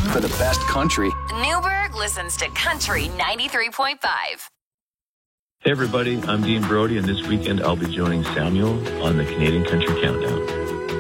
for the best country. Newberg listens to Country 93.5. Hey everybody, I'm Dean Brody, and this weekend I'll be joining Samuel on the Canadian Country Countdown.